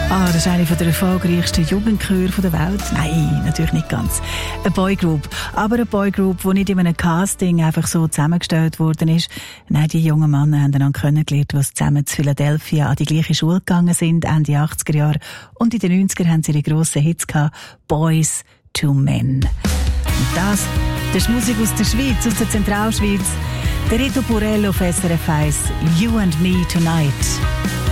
Das ist eine der erfolgreichsten Jugendchöre der Welt. Nein, natürlich nicht ganz. Eine Boygroup. Aber eine Boygroup, die nicht in einem Casting einfach so zusammengestellt worden ist. Nein, die jungen Männer haben einander kennengelernt, die zusammen zu Philadelphia an die gleiche Schule gegangen sind, Ende 80er Jahre. Und in den 90er haben sie ihre grossen Hits gehabt. Boys to Men. Und das ist Musik aus der Schweiz, aus der Zentralschweiz. Der Rito Purell auf SRF 1. You and Me Tonight.